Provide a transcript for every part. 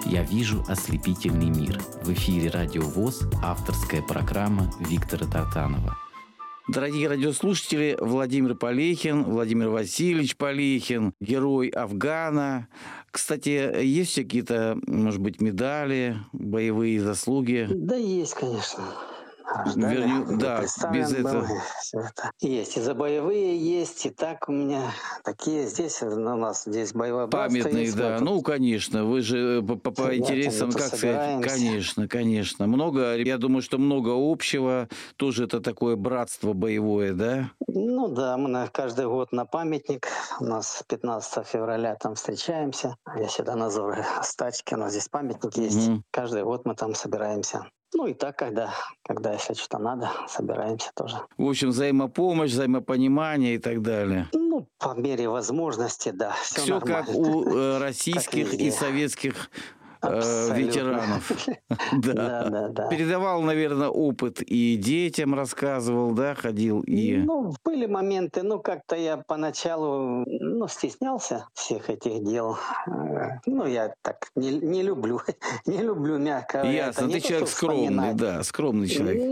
«Я вижу ослепительный мир». В эфире «Радио ВОС», авторская программа Виктора Тартанова. Дорогие радиослушатели, Владимир Полехин, Владимир Васильевич Полехин, герой Афгана. Кстати, есть какие-то, может быть, медали, боевые заслуги? Да, есть, конечно. Да, без этого. Все это есть. И за боевые есть, и так у меня такие здесь, у нас здесь боевое братство Памятные, есть. да. Ну, конечно, вы же по интересам, как сказать, конечно. Много, я думаю, что много общего. Тоже это такое братство боевое, да? Ну да, мы каждый год на памятник. У нас 15 февраля там встречаемся. Я сюда на Зоры стачки, у нас здесь памятник есть. Каждый год мы там собираемся. Ну и так, когда если что-то надо, собираемся тоже. В общем, взаимопомощь, взаимопонимание и так далее. Ну, по мере возможности, да. Все как у российских и советских ветеранов. Да. Передавал, наверное, опыт и детям рассказывал, да, ходил и... Ну, были моменты, как-то я поначалу, стеснялся всех этих дел. Я так не люблю мягко. Ясно, ты человек скромный, да, скромный человек.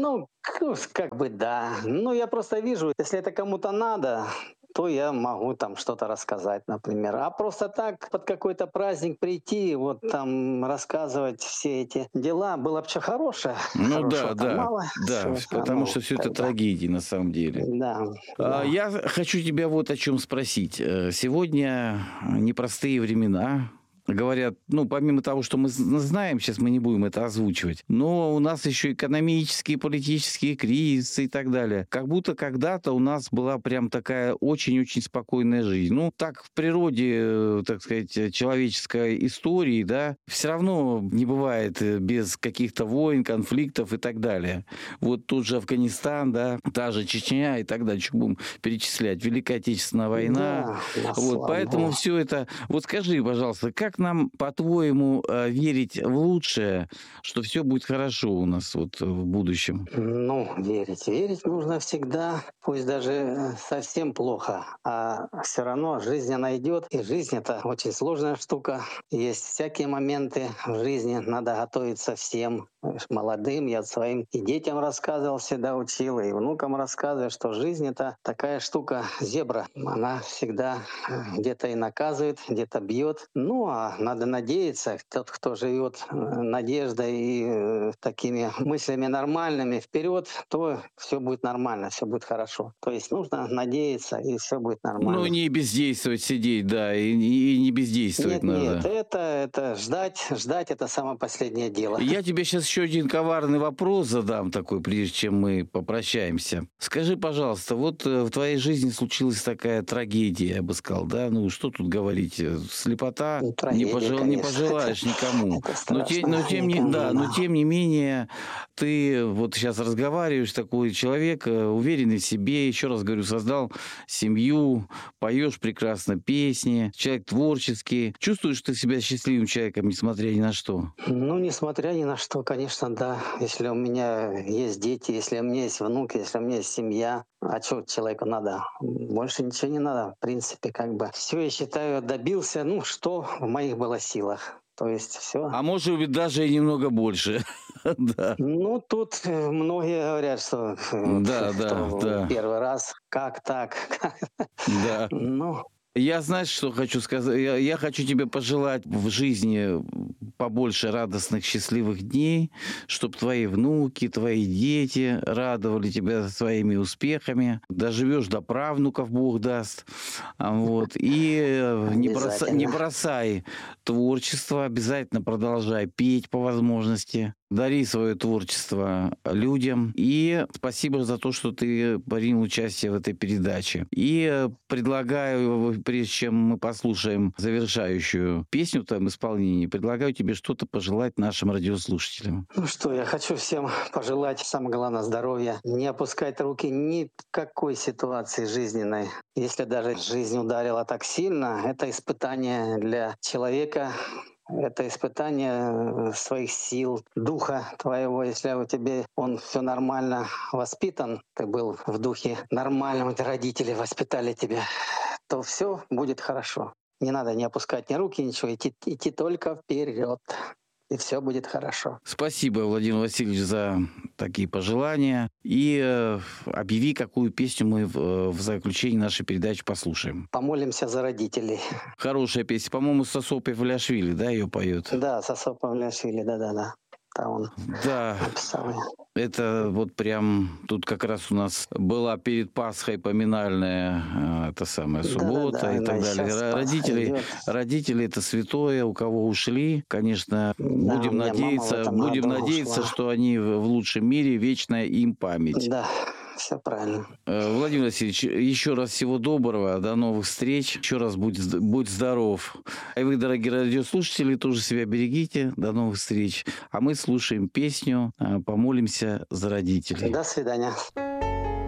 Да. Я просто вижу, если это кому-то надо, то я могу там что-то рассказать, например. А просто так под какой-то праздник прийти, вот там рассказывать все эти дела, было бы что хорошее. Ну да, потому что все это трагедия на самом деле. Да. Я хочу тебя вот о чем спросить. Сегодня непростые времена. Говорят, помимо того, что мы знаем, сейчас мы не будем это озвучивать, но у нас еще экономические, политические кризисы и так далее. Как будто когда-то у нас была прям такая очень-очень спокойная жизнь. Так в природе, так сказать, человеческой истории, да, все равно не бывает без каких-то войн, конфликтов и так далее. Вот тут же Афганистан, да, та же Чечня и так далее, что будем перечислять, Великая Отечественная война. Да, поэтому все это... Вот скажи, пожалуйста, как нам, по-твоему, верить в лучшее, что все будет хорошо у нас в будущем? Верить нужно всегда, пусть даже совсем плохо, а все равно жизнь она идет, и жизнь — это очень сложная штука. Есть всякие моменты в жизни, надо готовиться всем молодым. Я своим и детям рассказывал, всегда учил, и внукам рассказываю, что жизнь — это такая штука, зебра. Она всегда где-то и наказывает, где-то бьет. А надо надеяться, тот, кто живет надеждой и такими мыслями нормальными вперед, то все будет нормально, все будет хорошо. То есть нужно надеяться, и все будет нормально. Не бездействовать, сидеть, да, и не бездействовать надо. Нет, это ждать это самое последнее дело. Я тебе сейчас еще один коварный вопрос задам такой, прежде чем мы попрощаемся. Скажи, пожалуйста, в твоей жизни случилась такая трагедия, я бы сказал, да? Что тут говорить? Слепота, не пожелаешь никому. Но тем не менее, ты сейчас разговариваешь, такой человек, уверенный в себе, еще раз говорю, создал семью, поешь прекрасно песни, человек творческий. Чувствуешь ты себя счастливым человеком, несмотря ни на что? Несмотря ни на что, конечно, да. Если у меня есть дети, если у меня есть внук, если у меня есть семья, а что человеку надо? Больше ничего не надо. В принципе, все, я считаю, добился, что в моих было силах. То есть все. А может быть, даже и немного больше. Да. Тут многие говорят, что первый раз, как так? Да. Я, знаешь, что хочу сказать? Я хочу тебе пожелать в жизни побольше радостных, счастливых дней, чтобы твои внуки, твои дети радовали тебя своими успехами. Доживешь до правнуков, Бог даст. И не бросай творчество, обязательно продолжай петь по возможности. Дари свое творчество людям. И спасибо за то, что ты принял участие в этой передаче. И предлагаю, прежде чем мы послушаем завершающую песню в твоем исполнении, предлагаю тебе что-то пожелать нашим радиослушателям. Я хочу всем пожелать, самое главное, здоровья. Не опускать руки ни в какой ситуации жизненной. Если даже жизнь ударила так сильно, это испытание для человека. Это испытание своих сил, духа твоего. Если у тебя он все нормально воспитан, ты был в духе нормальном, родители воспитали тебя, то все будет хорошо. Не надо не опускать ни руки, ничего, идти только вперед. и все будет хорошо. Спасибо, Владимир Васильевич, за такие пожелания. И объяви, какую песню мы в заключении нашей передачи послушаем. Помолимся за родителей. Хорошая песня. По-моему, Сосо Павлиашвили, да, ее поет? Да, Сосо Павлиашвили, да. Там он написал. Это вот прям тут как раз у нас была перед Пасхой поминальная суббота и так далее. Родители это святое, у кого ушли, конечно, будем надеяться, что они в лучшем мире, вечная им память. Да. Все правильно. Владимир Васильевич, еще раз всего доброго, до новых встреч. Еще раз будь здоров. И вы, дорогие радиослушатели, тоже себя берегите. До новых встреч. А мы слушаем песню «Помолимся за родителей». До свидания.